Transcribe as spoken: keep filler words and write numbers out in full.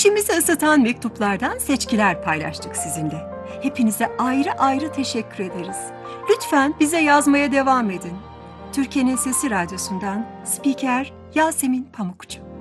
İçimizi ısıtan mektuplardan seçkiler paylaştık sizinle. Hepinize ayrı ayrı teşekkür ederiz. Lütfen bize yazmaya devam edin. Türkiye'nin Sesi Radyosu'ndan Spiker Yasemin Pamukçu.